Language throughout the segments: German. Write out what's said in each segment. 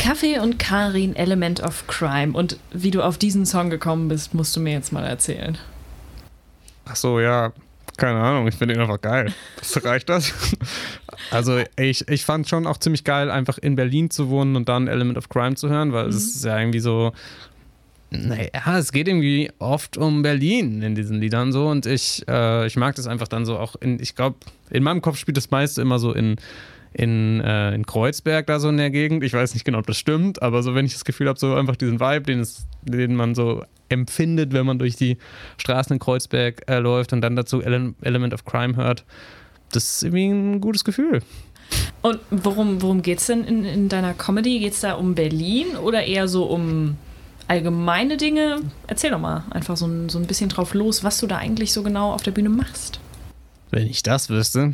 Kaffee und Karin, Element of Crime. Und wie du auf diesen Song gekommen bist, musst du mir jetzt mal erzählen. Ach so, ja, keine Ahnung, ich finde ihn einfach geil. Reicht das? Also ich fand schon auch ziemlich geil, einfach in Berlin zu wohnen und dann Element of Crime zu hören, weil es ist ja irgendwie so, naja, es geht irgendwie oft um Berlin in diesen Liedern so und ich mag das einfach dann so auch ich glaube, in meinem Kopf spielt das meiste immer so in Kreuzberg da so in der Gegend. Ich weiß nicht genau, ob das stimmt, aber so, wenn ich das Gefühl habe, so einfach diesen Vibe, den man so empfindet, wenn man durch die Straßen in Kreuzberg läuft und dann dazu Element of Crime hört, das ist irgendwie ein gutes Gefühl. Und worum geht's denn in deiner Comedy? Geht's da um Berlin oder eher so um allgemeine Dinge? Erzähl doch mal einfach so ein bisschen drauf los, was du da eigentlich so genau auf der Bühne machst. Wenn ich das wüsste.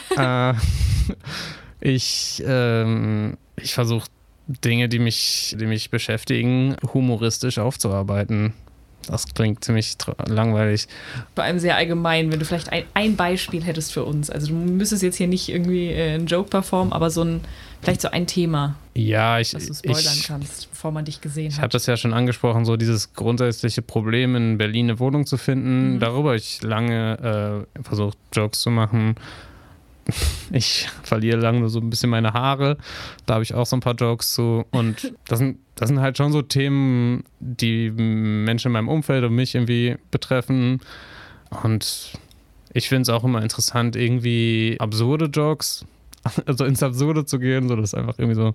Ich versuche Dinge, die mich beschäftigen, humoristisch aufzuarbeiten. Das klingt ziemlich langweilig. Vor allem sehr allgemein, wenn du vielleicht ein Beispiel hättest für uns. Also du müsstest jetzt hier nicht irgendwie einen Joke performen, aber vielleicht so ein Thema, ja, was du spoilern kannst, bevor man dich gesehen hat. Ich habe das ja schon angesprochen, so dieses grundsätzliche Problem, in Berlin eine Wohnung zu finden. Darüber habe ich lange versucht, Jokes zu machen. Ich verliere lange so ein bisschen meine Haare. Da habe ich auch so ein paar Jokes zu. Und das sind halt schon so Themen, die Menschen in meinem Umfeld und mich irgendwie betreffen. Und ich finde es auch immer interessant, irgendwie absurde Jokes, also ins Absurde zu gehen. So, das ist einfach irgendwie so.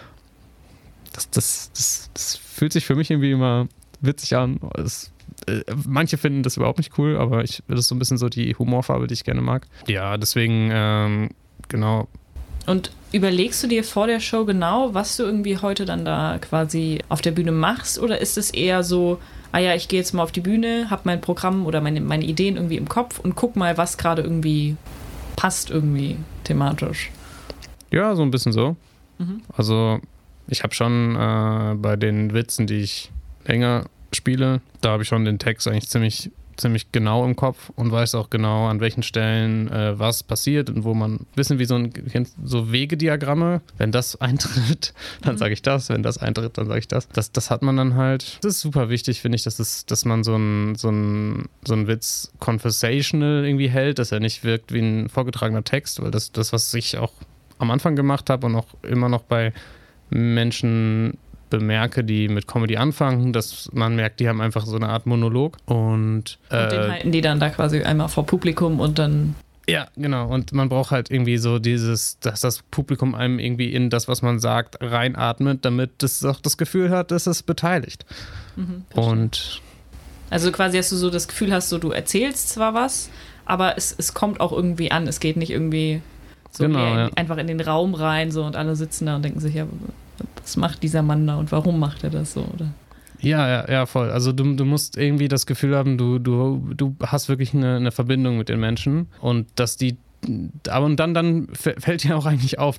Das fühlt sich für mich irgendwie immer witzig an. Manche finden das überhaupt nicht cool, aber das ist so ein bisschen so die Humorfarbe, die ich gerne mag. Ja, deswegen, genau. Und überlegst du dir vor der Show genau, was du irgendwie heute dann da quasi auf der Bühne machst? Oder ist es eher so, ich gehe jetzt mal auf die Bühne, habe mein Programm oder meine Ideen irgendwie im Kopf und guck mal, was gerade irgendwie passt irgendwie thematisch? Ja, so ein bisschen so. Also ich habe schon bei den Witzen, die ich länger spiele, da habe ich schon den Text eigentlich ziemlich genau im Kopf und weiß auch genau, an welchen Stellen was passiert und wo man wissen, wie so Wegediagramme, wenn das eintritt, dann sage ich das, wenn das eintritt, dann sage ich das. Das hat man dann halt. Das ist super wichtig, finde ich, dass man so einen Witz conversational irgendwie hält, dass er nicht wirkt wie ein vorgetragener Text, weil das, was ich auch am Anfang gemacht habe und auch immer noch bei Menschen bemerke, die mit Comedy anfangen, dass man merkt, die haben einfach so eine Art Monolog und den halten die dann da quasi einmal vor Publikum und dann... Ja, genau. Und man braucht halt irgendwie so dass das Publikum einem irgendwie in das, was man sagt, reinatmet, damit es auch das Gefühl hat, dass es beteiligt. Und also quasi, dass du so das Gefühl hast, so du erzählst zwar was, aber es kommt auch irgendwie an. Es geht nicht irgendwie so einfach in den Raum rein so und alle sitzen da und denken sich, ja, was macht dieser Mann da und warum macht er das so, oder? Ja, voll. Also du musst irgendwie das Gefühl haben, du hast wirklich eine Verbindung mit den Menschen und dass die, aber und dann fällt dir auch eigentlich auf,